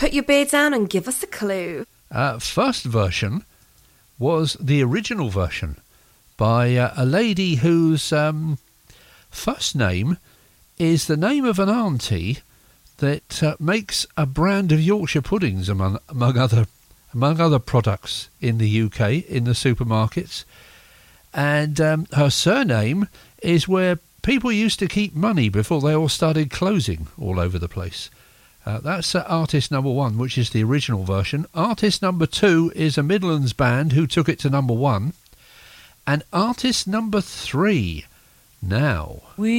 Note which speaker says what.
Speaker 1: Put your beer down and give us a clue.
Speaker 2: First version was the original version by a lady whose first name is the name of an auntie that makes a brand of Yorkshire puddings among other products in the UK in the supermarkets, and her surname is where people used to keep money before they all started closing all over the place. That's artist number 1, which is the original version. Artist number 2 is a Midlands band who took it to number 1. And artist number 3 now.